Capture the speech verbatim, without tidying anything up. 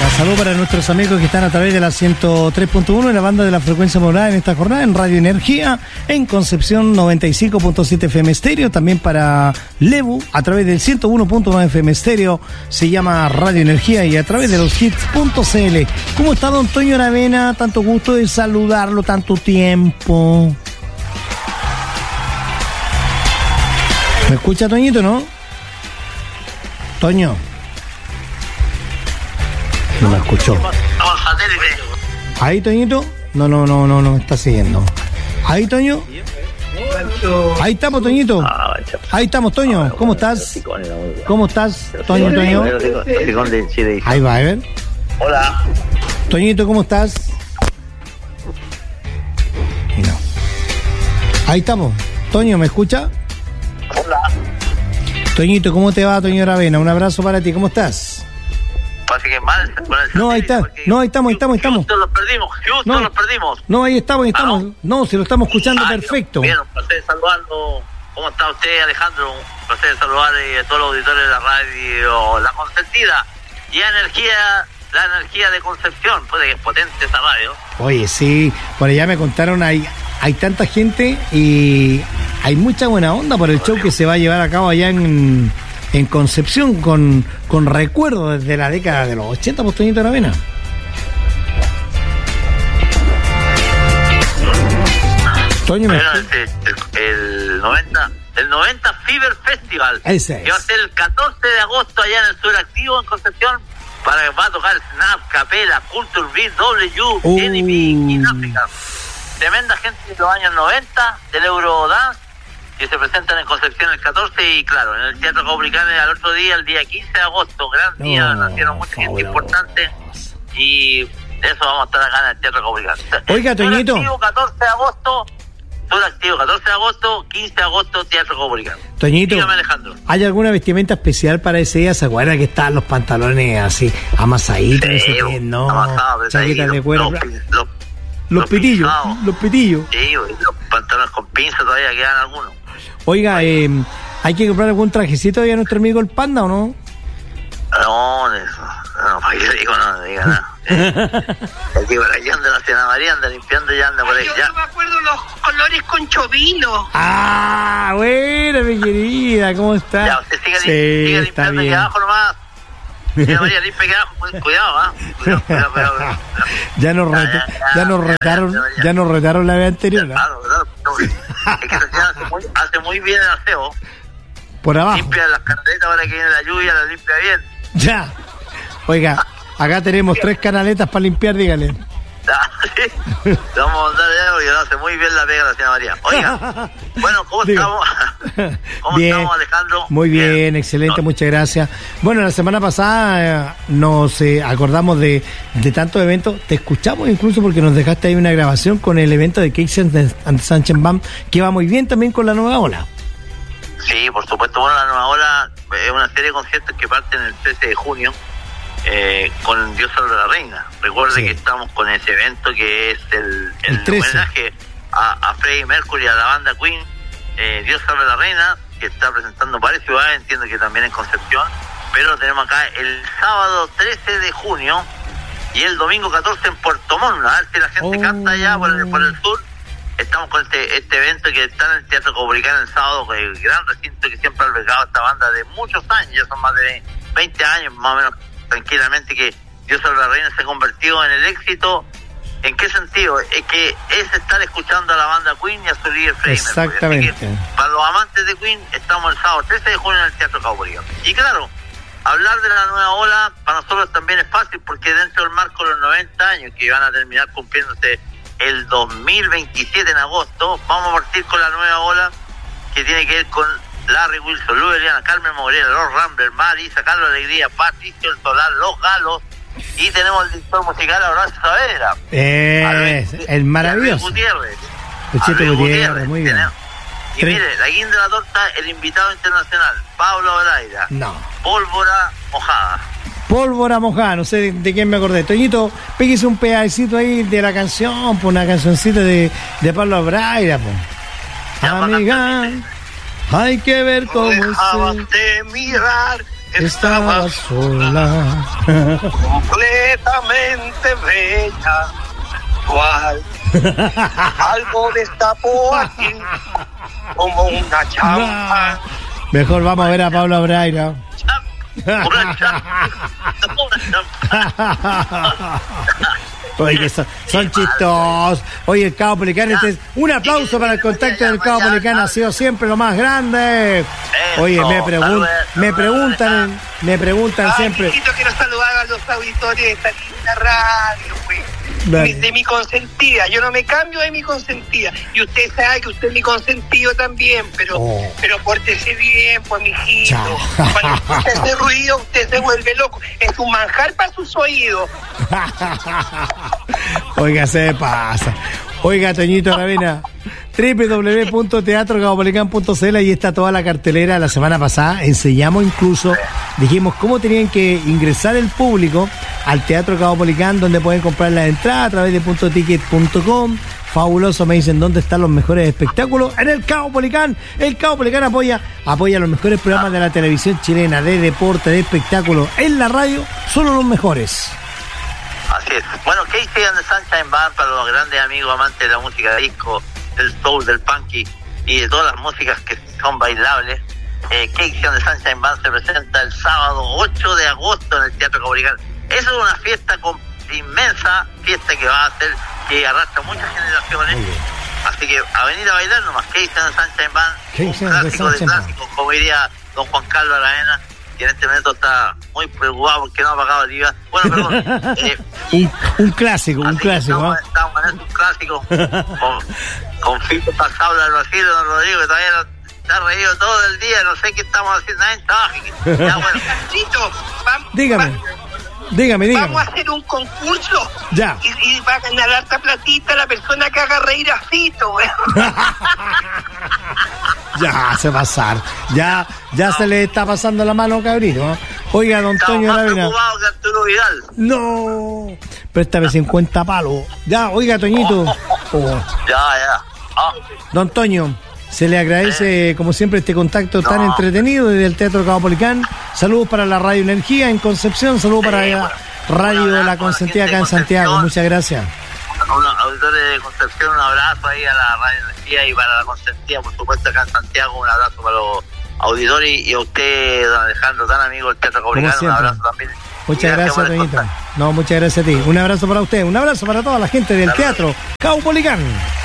Oiga, saludo para nuestros amigos que están a través de la ciento tres punto uno en la banda de la frecuencia modulada en esta jornada en Radio Energía, en Concepción noventa y cinco punto siete F M Estéreo, también para Lebu a través del ciento uno punto nueve F M Estéreo, se llama Radio Energía, y a través de los hits punto c l. ¿Cómo está don Toño Aravena? Tanto gusto de saludarlo, tanto tiempo. ¿Me escucha, Toñito, no? Toño. No me escuchó. Ahí, Toñito. No, no, no, no, no me está siguiendo. Ahí, Toño. Ahí estamos, Toñito. Ahí estamos, Toño. ¿Cómo estás? ¿Cómo estás, Toño, Toño? Ahí va, a ver. Hola. Toñito, ¿cómo estás? Y no. Ahí estamos. Toño, ¿me escucha? Hola. Toñito, ¿cómo te va, Toño Aravena? Un abrazo para ti. ¿Cómo estás? Parece que mal. No, ahí está. No, ahí estamos, ahí estamos, ahí estamos. Justo los perdimos, justo no, los perdimos. No, ahí estamos, ahí estamos. ¿Ah, no? no, se lo estamos escuchando. Ah, perfecto. Bien, un placer saludarlo. ¿Cómo está usted, Alejandro? Un placer saludar a todos los auditores de la radio La Consentida. Y energía, la energía de Concepción. Puede que es potente esa radio. Oye, sí, por allá me contaron, hay, hay tanta gente y hay mucha buena onda por el show que se va a llevar a cabo allá en... en Concepción, con, con recuerdos desde la década de los ochenta, pues, Toñito Aravena. Toño, me... Bueno, el, el, el noventa, el noventa Fever Festival. Ese es. Que va a ser el catorce de agosto allá en el Sur Activo, en Concepción, para que va a tocar Snap, Capela, Culture Beat, W, uh. N B, King Africa. Tremenda gente de los años noventa, del Eurodance, que se presentan en Concepción el catorce, y claro, en el Teatro Caupolicán al otro día, el día quince de agosto, gran día, no, nacieron mucha gente importante, y eso vamos a estar acá en el Teatro Caupolicán. Oiga, Toñito. Activo, catorce de agosto, Sur Activo, catorce de agosto, quince de agosto, Teatro Caupolicán. Toñito, dígame, Alejandro. ¿Hay alguna vestimenta especial para ese día? ¿Se acuerdan que estaban los pantalones así, amasaditos? Sí, ese, no, amasado, chaquetas de cuero. Los, los, los, los pitillos, pinzados. los pitillos. Sí, los pantalones con pinza todavía quedan algunos. Oiga, eh, ¿hay que comprar algún trajecito de a nuestro amigo el Panda o no? No, eso. No, para que digo, no, no diga nada. El que por allá anda la Ciudad María, anda limpiando, ya anda por ahí. Yo Ya. no me acuerdo los colores con chovino. Ah, buena, mi querida, ¿cómo está? Ya, usted siga, sí, siga está limpiando aquí bien. abajo nomás. Ciudad María, limpia aquí abajo. Cuidado, ¿ah? ¿eh? Cuidado, cuidado, cuidado, cuidado. Ya nos, Ya, reta, ya, ya, ya nos ya, retaron, ya, ya. ya nos retaron la vez anterior, ¿no? Claro, claro. Es que la señora hace muy, hace muy bien el aseo. Por abajo. Limpia las canaletas ahora que viene la lluvia, las limpia bien. Ya. Oiga, acá tenemos tres canaletas para limpiar, dígale. Le vamos a mandar ya porque lo hace muy bien la pega la señora María. Oiga, bueno, ¿cómo Digo. estamos? ¿Cómo Bien. estamos, Alejandro? Muy bien, excelente, No. muchas gracias. Bueno, la semana pasada eh, nos eh, acordamos de, de tantos eventos. Te escuchamos incluso porque nos dejaste ahí una grabación con el evento de Cakes and Sunshine Band, que va muy bien también con la nueva ola. Sí, por supuesto. Bueno, la nueva ola es una serie de conciertos que parten el trece de junio eh, con Dios salve a la reina. Recuerde Sí. que estamos con ese evento que es el, el, El trece. homenaje a, a Freddie Mercury, a la banda Queen, eh, Dios salve a la reina, que está presentando varias ciudades, entiendo que también en Concepción, pero lo tenemos acá el sábado trece de junio y el domingo catorce en Puerto Montt. A ver si la gente Oh. canta allá por el, por el sur. Estamos con este, este evento que está en el Teatro Caupolicán el sábado, con el gran recinto que siempre ha albergado esta banda de muchos años, ya son más de veinte años más o menos, tranquilamente, que Dios salve a la reina se ha convertido en el éxito. ¿En qué sentido? Es que es estar escuchando a la banda Queen y a su líder Freddie Mercury. Exactamente. Así que, para los amantes de Queen, estamos el sábado trece de junio en el Teatro Caupolicán. Y claro, hablar de la nueva ola para nosotros también es fácil, porque dentro del marco de los noventa años que van a terminar cumpliéndose el dos mil veintisiete en agosto, vamos a partir con la nueva ola que tiene que ver con Larry Wilson, Luis Eliana, Carmen Morena, Los Ramblers, Marisa, Carlos Alegría, Patricio El Solar, Los Galos, y tenemos el director musical Horacio Saavedra. Eh, Albert- el maravilloso. Albert Gutiérrez. Luchito Albert Gutiérrez, muy bien. Tenemos- Y Tres. mire, la guinda de la torta, el invitado internacional, Pablo Braida, No. Pólvora Mojada. Pólvora mojada, no sé de, de quién me acordé. Toñito, péguese un pedacito ahí de la canción, por una cancioncita de, de Pablo Braida, po. Ya, Amiga, hay que ver cómo Dejabas es. de mirar, Estaba estaba sola. sola. secretamente bella, cual algo destapó aquí como una champa. Mejor vamos a ver a Pablo Braira. Oye, que son, son chistosos. Oye, el Cabo Policán, este es un aplauso para el contacto del Cabo Policán, ha sido siempre lo más grande. Oye, me, pregun me preguntan, me preguntan Ay, siempre. Chiquito, quiero saludar a los auditores de esta linda radio, pues. De, de mi consentida, yo no me cambio de mi consentida, y usted sabe que usted es mi consentido también, pero oh. pero pórtese bien, pues, mijito. Cuando escucha ese ruido, usted se vuelve loco, es un manjar para sus oídos. Oiga, se pasa. Oiga, Toñito Aravena, doble u doble u doble u punto teatro caupolicán punto c l, ahí está toda la cartelera. La semana pasada enseñamos incluso, dijimos cómo tenían que ingresar el público al Teatro Caupolicán, donde pueden comprar la entrada a través de punto ticket punto com. Fabuloso, me dicen dónde están los mejores espectáculos. En el Caupolicán. El Caupolicán apoya, apoya los mejores programas de la televisión chilena, de deporte, de espectáculos. En la radio, solo los mejores. Así es. Bueno, ¿qué hicieron de Sunshine Band para los grandes amigos amantes de la música de disco, del soul, del punky y de todas las músicas que son bailables? Eh, ¿Qué hicieron de Sunshine Band se presenta el sábado ocho de agosto en el Teatro Caupolicán? Eso es una fiesta con, inmensa, fiesta que va a hacer, que arrastra muchas generaciones. Así que a venir a bailar nomás. ¿Qué hicieron de Sunshine Band? ¿Qué hicieron un clásico de, de clásicos, como diría don Juan Carlos Aravena, que en este momento está muy preocupado porque no ha pagado el I V A. Bueno, perdón. Eh, un, un clásico, un clásico. Estamos, ¿eh? estamos en un clásico con, con Fito Pasabla del Brasil, don Rodrigo, que todavía no, se ha reído todo el día, no sé qué estamos haciendo. Nadie trabaja. Ya, bueno. Vamos, dígame, vamos, dígame, dígame. Vamos a hacer un concurso. Ya. Y, y va a ganar harta platita la persona que haga reír a Fito, güey. Ya, se pasar. Ya, ya no. Se le está pasando la mano, cabrito, ¿eh? Oiga, don Estamos Toño Aravena. No, préstame cincuenta palos. Ya, oiga, Toñito. Oh. Ya, ya. Ah. Don Toño, se le agradece, eh. como siempre, este contacto no. tan entretenido desde el Teatro Caupolicán. Saludos para la Radio Energía en Concepción. Saludos sí, para la bueno, Radio La, la Consentida acá en Santiago. Muchas gracias. Unos auditores de Concepción, un abrazo ahí a la Radio Energía y para la Consentida, por supuesto, acá en Santiago. Un abrazo para los auditores y a usted, don Alejandro, tan amigo del Teatro Caupolicán. Un abrazo también. Muchas gracias, Toñito. No, muchas gracias a ti. Un abrazo para usted. Un abrazo para toda la gente del Teatro Caupolicán.